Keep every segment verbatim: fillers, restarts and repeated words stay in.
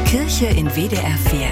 Kirche in W D R vier.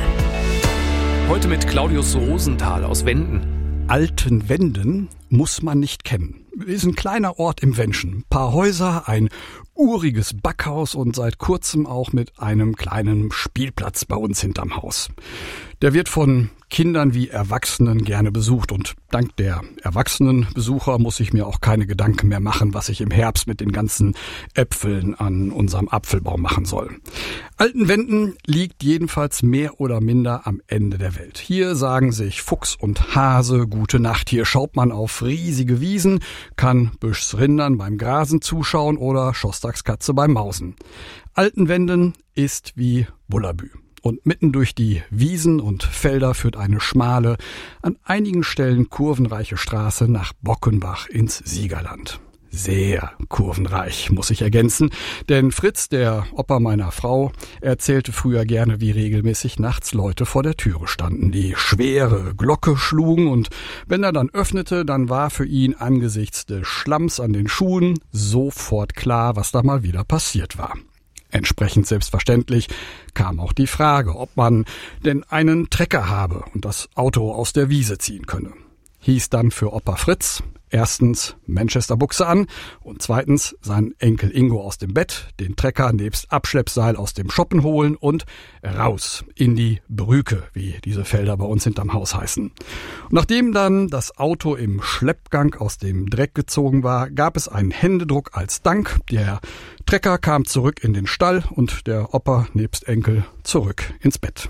Heute mit Claudius Rosenthal aus Wenden. Altenwenden muss man nicht kennen. Ist ein kleiner Ort im Wenschen. Ein paar Häuser, ein uriges Backhaus und seit kurzem auch mit einem kleinen Spielplatz bei uns hinterm Haus. Der wird von Kindern wie Erwachsenen gerne besucht und dank der erwachsenen Besucher muss ich mir auch keine Gedanken mehr machen, was ich im Herbst mit den ganzen Äpfeln an unserem Apfelbaum machen soll. Altenwenden liegt jedenfalls mehr oder minder am Ende der Welt. Hier sagen sich Fuchs und Hase gute Nacht. Hier schaut man auf riesige Wiesen, kann Büschsrindern beim Grasen zuschauen oder Schostakskatze beim Mausen. Altenwenden ist wie Bullabü. Und mitten durch die Wiesen und Felder führt eine schmale, an einigen Stellen kurvenreiche Straße nach Bockenbach ins Siegerland. Sehr kurvenreich, muss ich ergänzen, denn Fritz, der Opa meiner Frau, erzählte früher gerne, wie regelmäßig nachts Leute vor der Türe standen, die schwere Glocke schlugen und wenn er dann öffnete, dann war für ihn angesichts des Schlamms an den Schuhen sofort klar, was da mal wieder passiert war. Entsprechend selbstverständlich kam auch die Frage, ob man denn einen Trecker habe und das Auto aus der Wiese ziehen könne. Hieß dann für Opa Fritz erstens Manchester-Buchse an und zweitens seinen Enkel Ingo aus dem Bett, den Trecker nebst Abschleppseil aus dem Schoppen holen und raus in die Brüke, wie diese Felder bei uns hinterm Haus heißen. Und nachdem dann das Auto im Schleppgang aus dem Dreck gezogen war, gab es einen Händedruck als Dank. Der Trecker kam zurück in den Stall und der Opa nebst Enkel zurück ins Bett.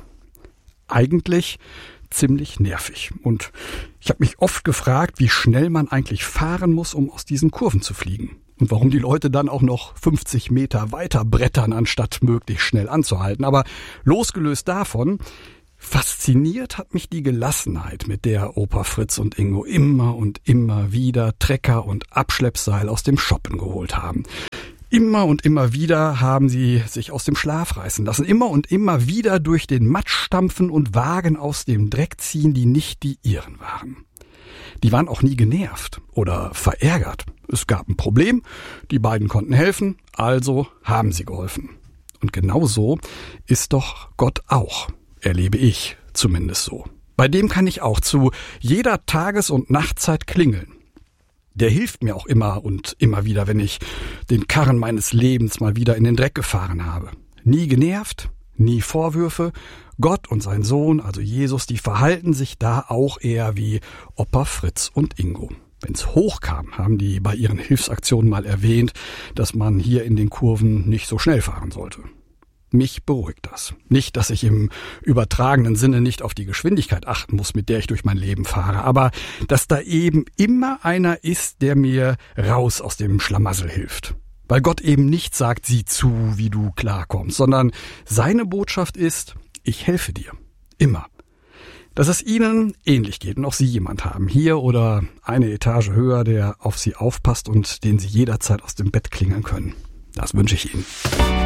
Eigentlich ziemlich nervig. Und ich habe mich oft gefragt, wie schnell man eigentlich fahren muss, um aus diesen Kurven zu fliegen. Und warum die Leute dann auch noch fünfzig Meter weiter brettern, anstatt möglichst schnell anzuhalten. Aber losgelöst davon, fasziniert hat mich die Gelassenheit, mit der Opa Fritz und Ingo immer und immer wieder Trecker und Abschleppseil aus dem Schoppen geholt haben. Immer und immer wieder haben sie sich aus dem Schlaf reißen lassen. Immer und immer wieder durch den Matsch stampfen und Wagen aus dem Dreck ziehen, die nicht die ihren waren. Die waren auch nie genervt oder verärgert. Es gab ein Problem, die beiden konnten helfen, also haben sie geholfen. Und genau so ist doch Gott auch, erlebe ich zumindest so. Bei dem kann ich auch zu jeder Tages- und Nachtzeit klingeln. Der hilft mir auch immer und immer wieder, wenn ich den Karren meines Lebens mal wieder in den Dreck gefahren habe. Nie genervt, nie Vorwürfe. Gott und sein Sohn, also Jesus, die verhalten sich da auch eher wie Opa Fritz und Ingo. Wenn's hochkam, haben die bei ihren Hilfsaktionen mal erwähnt, dass man hier in den Kurven nicht so schnell fahren sollte. Mich beruhigt das. Nicht, dass ich im übertragenen Sinne nicht auf die Geschwindigkeit achten muss, mit der ich durch mein Leben fahre, aber dass da eben immer einer ist, der mir raus aus dem Schlamassel hilft. Weil Gott eben nicht sagt, sieh zu, wie du klarkommst, sondern seine Botschaft ist, ich helfe dir. Immer. Dass es Ihnen ähnlich geht und auch Sie jemand haben, hier oder eine Etage höher, der auf Sie aufpasst und den Sie jederzeit aus dem Bett klingeln können. Das wünsche ich Ihnen.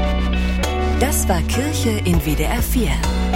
Das war Kirche in W D R vier.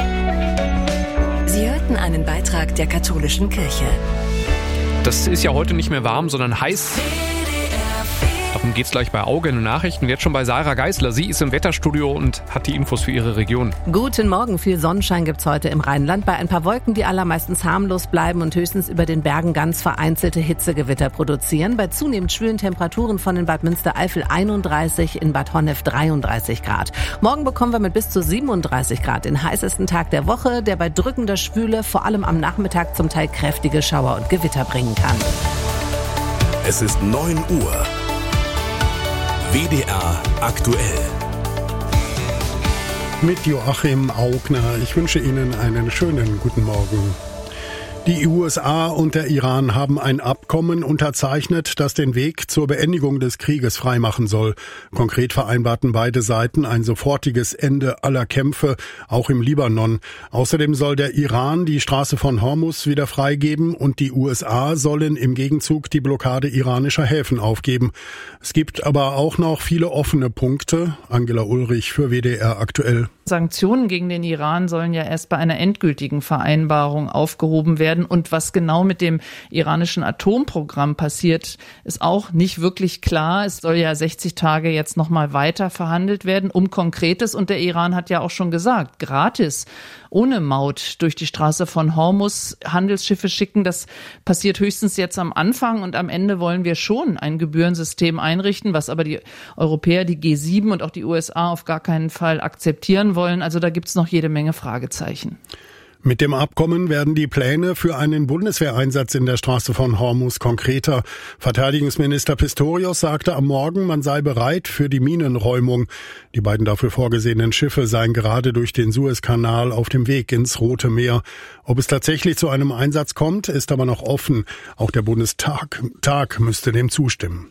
Sie hörten einen Beitrag der katholischen Kirche. Das ist ja heute nicht mehr warm, sondern heiß. Darum geht's gleich bei Auge in den Nachrichten. Jetzt schon bei Sarah Geisler. Sie ist im Wetterstudio und hat die Infos für ihre Region. Guten Morgen. Viel Sonnenschein gibt's heute im Rheinland. Bei ein paar Wolken, die allermeistens harmlos bleiben und höchstens über den Bergen ganz vereinzelte Hitzegewitter produzieren. Bei zunehmend schwülen Temperaturen von in Bad Münstereifel einunddreißig, in Bad Honnef dreiunddreißig Grad. Morgen bekommen wir mit bis zu siebenunddreißig Grad den heißesten Tag der Woche, der bei drückender Schwüle vor allem am Nachmittag zum Teil kräftige Schauer und Gewitter bringen kann. Es ist neun Uhr. W D R aktuell. Mit Joachim Augner. Ich wünsche Ihnen einen schönen guten Morgen. Die U S A und der Iran haben ein Abkommen unterzeichnet, das den Weg zur Beendigung des Krieges freimachen soll. Konkret vereinbarten beide Seiten ein sofortiges Ende aller Kämpfe, auch im Libanon. Außerdem soll der Iran die Straße von Hormuz wieder freigeben und die U S A sollen im Gegenzug die Blockade iranischer Häfen aufgeben. Es gibt aber auch noch viele offene Punkte. Angela Ulrich für W D R aktuell. Sanktionen gegen den Iran sollen ja erst bei einer endgültigen Vereinbarung aufgehoben werden. Und was genau mit dem iranischen Atomprogramm passiert, ist auch nicht wirklich klar. Es soll ja sechzig Tage jetzt noch mal weiter verhandelt werden um Konkretes. Und der Iran hat ja auch schon gesagt, gratis, ohne Maut durch die Straße von Hormuz Handelsschiffe schicken. Das passiert höchstens jetzt am Anfang. Und am Ende wollen wir schon ein Gebührensystem einrichten, was aber die Europäer, die G sieben und auch die U S A auf gar keinen Fall akzeptieren wollen. Also da gibt's noch jede Menge Fragezeichen. Mit dem Abkommen werden die Pläne für einen Bundeswehreinsatz in der Straße von Hormuz konkreter. Verteidigungsminister Pistorius sagte am Morgen, man sei bereit für die Minenräumung. Die beiden dafür vorgesehenen Schiffe seien gerade durch den Suezkanal auf dem Weg ins Rote Meer. Ob es tatsächlich zu einem Einsatz kommt, ist aber noch offen. Auch der Bundestag Tag müsste dem zustimmen.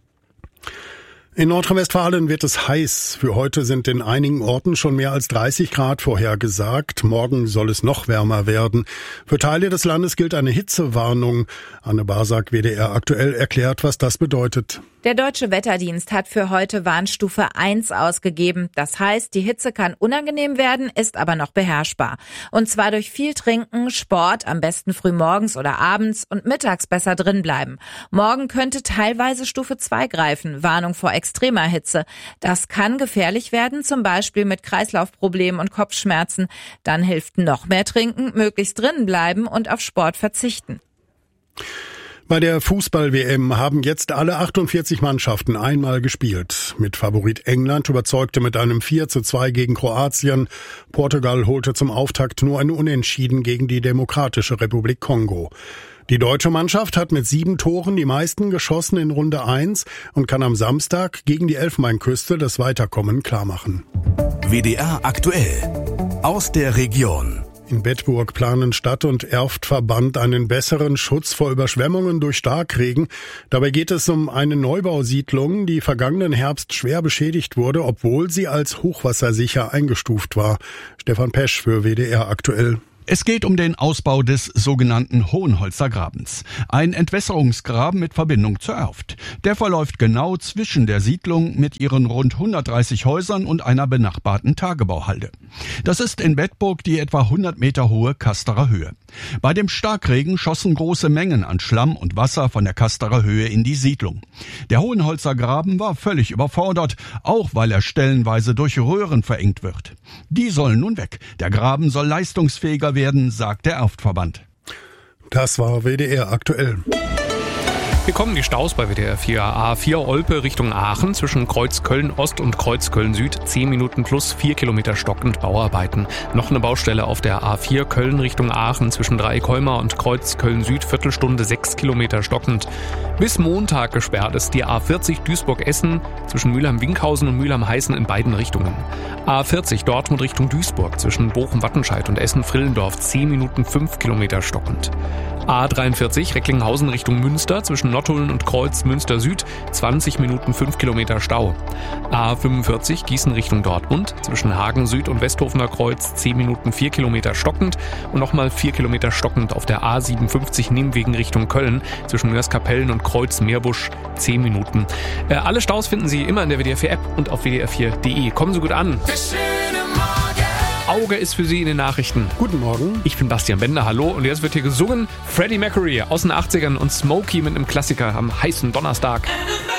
In Nordrhein-Westfalen wird es heiß. Für heute sind in einigen Orten schon mehr als dreißig Grad vorhergesagt. Morgen soll es noch wärmer werden. Für Teile des Landes gilt eine Hitzewarnung. Anne Barsack, W D R aktuell, erklärt, was das bedeutet. Der Deutsche Wetterdienst hat für heute Warnstufe eins ausgegeben. Das heißt, die Hitze kann unangenehm werden, ist aber noch beherrschbar. Und zwar durch viel Trinken, Sport, am besten früh morgens oder abends und mittags besser drin bleiben. Morgen könnte teilweise Stufe zwei greifen, Warnung vor extremer Hitze. Das kann gefährlich werden, zum Beispiel mit Kreislaufproblemen und Kopfschmerzen. Dann hilft noch mehr Trinken, möglichst drinnen bleiben und auf Sport verzichten. Bei der Fußball-W M haben jetzt alle achtundvierzig Mannschaften einmal gespielt. Mit Favorit England überzeugte mit einem vier zu zwei gegen Kroatien. Portugal holte zum Auftakt nur ein Unentschieden gegen die Demokratische Republik Kongo. Die deutsche Mannschaft hat mit sieben Toren die meisten geschossen in Runde eins und kann am Samstag gegen die Elfenbeinküste das Weiterkommen klarmachen. W D R aktuell aus der Region. In Bedburg planen Stadt- und Erftverband einen besseren Schutz vor Überschwemmungen durch Starkregen. Dabei geht es um eine Neubausiedlung, die vergangenen Herbst schwer beschädigt wurde, obwohl sie als hochwassersicher eingestuft war. Stefan Pesch für W D R aktuell. Es geht um den Ausbau des sogenannten Hohenholzer Grabens. Ein Entwässerungsgraben mit Verbindung zur Erft. Der verläuft genau zwischen der Siedlung mit ihren rund hundertdreißig Häusern und einer benachbarten Tagebauhalde. Das ist in Bedburg die etwa hundert Meter hohe Kasterer Höhe. Bei dem Starkregen schossen große Mengen an Schlamm und Wasser von der Kasterer Höhe in die Siedlung. Der Hohenholzer Graben war völlig überfordert, auch weil er stellenweise durch Röhren verengt wird. Die sollen nun weg. Der Graben soll leistungsfähiger werden, sagt der Erftverband. Das war W D R aktuell. Hier kommen die Staus bei W D R vier. A vier Olpe Richtung Aachen zwischen Kreuz Köln-Ost und Kreuz Köln-Süd. zehn Minuten plus vier Kilometer stockend Bauarbeiten. Noch eine Baustelle auf der A vier Köln Richtung Aachen zwischen Dreieck-Holmer und Kreuz Köln-Süd. Viertelstunde sechs Kilometer stockend. Bis Montag gesperrt ist die A vierzig Duisburg-Essen zwischen Mülheim-Winkhausen und Mülheim-Heißen in beiden Richtungen. A vierzig Dortmund Richtung Duisburg zwischen Bochum-Wattenscheid und Essen-Frillendorf. zehn Minuten fünf Kilometer stockend. A dreiundvierzig Recklinghausen Richtung Münster zwischen Nottuln und Kreuz Münster Süd, zwanzig Minuten fünf Kilometer Stau. A fünfundvierzig Gießen Richtung Dortmund zwischen Hagen Süd und Westhofener Kreuz, zehn Minuten vier Kilometer stockend und nochmal vier Kilometer stockend auf der A siebenundfünfzig Nimwegen Richtung Köln zwischen Mörs-Kapellen und Kreuz Meerbusch, zehn Minuten. Äh, alle Staus finden Sie immer in der W D R vier App und auf W D R vier Punkt de. Kommen Sie gut an. Auge ist für Sie in den Nachrichten. Guten Morgen. Ich bin Bastian Bender, hallo. Und jetzt wird hier gesungen Freddie Mercury aus den achtzigern und Smokey mit einem Klassiker am heißen Donnerstag.